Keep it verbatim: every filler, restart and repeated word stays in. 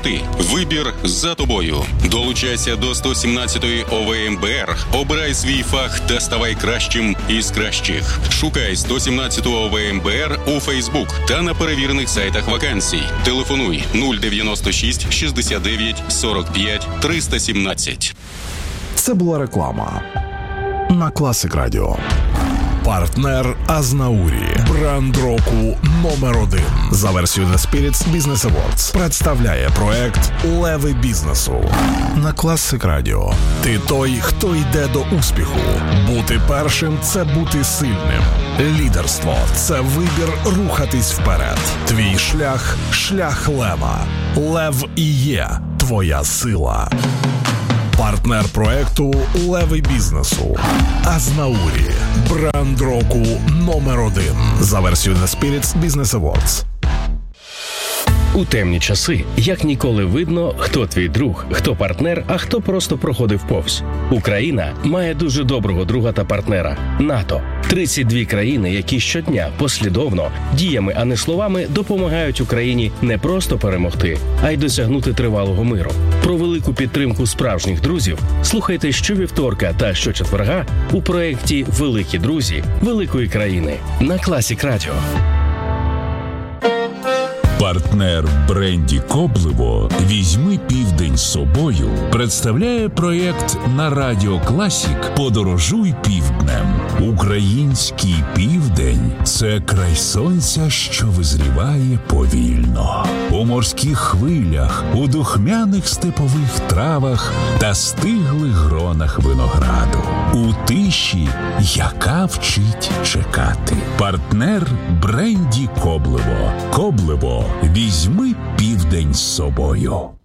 ти. Вибір за тобою. Долучайся до сто сімнадцятої О В М Б Р. Обирай свій фах та ставай кращим із кращих. Шукай сто сімнадцяту О В М Б Р у Фейсбук та на перевірених сайтах вакансій. Телефонуй нуль дев'яносто шість шістдесят дев'ять сорок п'ять триста сімнадцять. Це була реклама на Класик Радіо. Партнер Азнаурі. Бренд року номер один. За версією The Spirits Business Awards представляє проект «Леви бізнесу» на Класик Радіо. Ти той, хто йде до успіху. Бути першим – це бути сильним. Лідерство – це вибір рухатись вперед. Твій шлях – шлях лева. Лев і є твоя сила. Партнер проекту «Леви бізнесу» Азнаурі. Бренд року номер один. За версією The Spirits Business Awards. У темні часи як ніколи видно, хто твій друг, хто партнер, а хто просто проходив повз. Україна має дуже доброго друга та партнера – НАТО. тридцять дві країни, які щодня послідовно, діями, а не словами, допомагають Україні не просто перемогти, а й досягнути тривалого миру. Про велику підтримку справжніх друзів слухайте щовівторка та щочетверга у проєкті «Великі друзі великої країни» на Класик Радіо. Партнер бренді «Коблево» «Візьми південь з собою» представляє проєкт на Радіо Класік «Подорожуй півднем». Український південь – це край сонця, що визріває повільно. У морських хвилях, у духмяних степових травах та стиглих гронах винограду. У тиші, яка вчить чекати. Партнер бренді «Коблево». «Коблево» – «Візьми південь з собою».